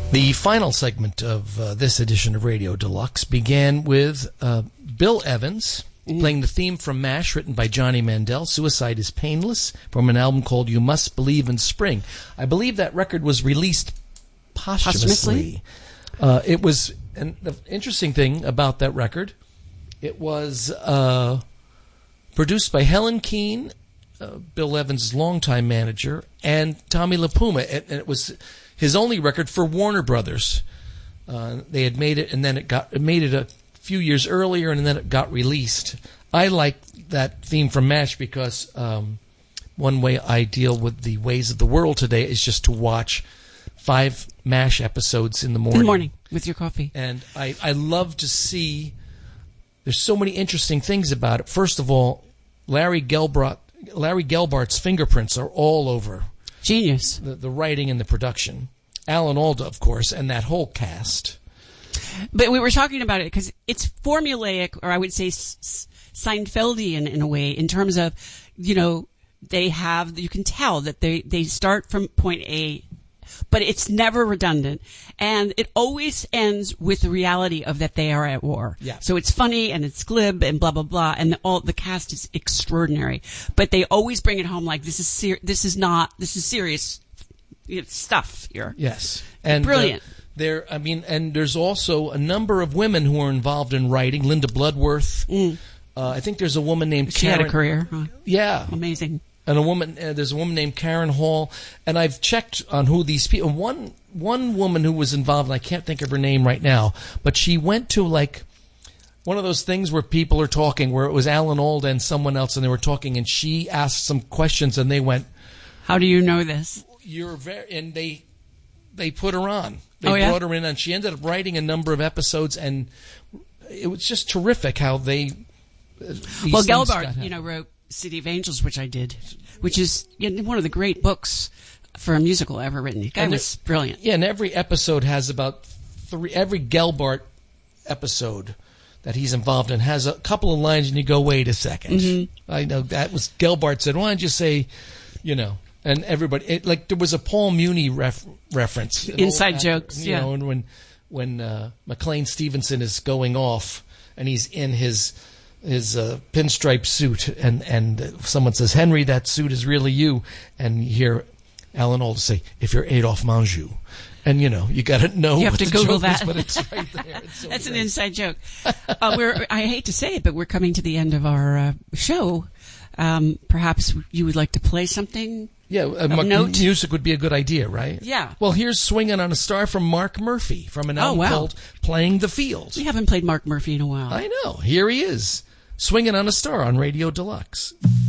The final segment of this edition of Radio Deluxe began with Bill Evans playing the theme from MASH, written by Johnny Mandel, Suicide is Painless, from an album called You Must Believe in Spring. I believe that record was released posthumously. It was, and the interesting thing about that record, it was produced by Helen Keane, Bill Evans' longtime manager, and Tommy LaPuma, and it was his only record for Warner Brothers. They had made it, and then it made it a few years earlier, and then it got released. I like that theme from MASH because one way I deal with the ways of the world today is just to watch 5 MASH episodes in the morning. In the morning, with your coffee. And I love to see, there's so many interesting things about it. First of all, Larry Gelbart's fingerprints are all over. Genius. The writing and the production. Alan Alda, of course, and that whole cast. But we were talking about it because it's formulaic, or I would say Seinfeldian in a way, in terms of, they have, you can tell that they start from point A, but it's never redundant. And it always ends with the reality of that they are at war. Yeah. So it's funny and it's glib and blah, blah, blah. And the cast is extraordinary. But they always bring it home like this is serious stuff here. Yes. And brilliant. And there's also a number of women who are involved in writing. Linda Bloodworth. I think there's a woman named She Karen. had a career. Huh? Yeah. Amazing. And there's a woman named Karen Hall. And I've checked on who these people, one woman who was involved, and I can't think of her name right now, but she went to like one of those things where people are talking, where it was Alan Alda and someone else, and they were talking, and she asked some questions, and they went, "How do you know this?" And they put her on. They brought her in, and she ended up writing a number of episodes, and it was just terrific how they. Well, Gelbart, wrote City of Angels, which I did, which is one of the great books for a musical ever written. The guy was brilliant. Yeah, and every episode has about 3. Every Gelbart episode that he's involved in has a couple of lines, and you go, "Wait a second." Mm-hmm. I know that was Gelbart said. Why don't you say, And everybody, there was a Paul Muni reference. Inside jokes, And when McLean Stevenson is going off, and he's in his pinstripe suit, and someone says, "Henry, that suit is really you," and you hear Alan Alda say, "If you're Adolphe Menjou," and you got to know. You have to Google that, but it's right there. It's so That's great. An inside joke. I hate to say it, but we're coming to the end of our show. Perhaps you would like to play something. Yeah, music would be a good idea, right? Yeah. Well, here's "Swinging on a Star" from Mark Murphy from an album called "Playing the Field." We haven't played Mark Murphy in a while. I know. Here he is, "Swinging on a Star" on Radio Deluxe.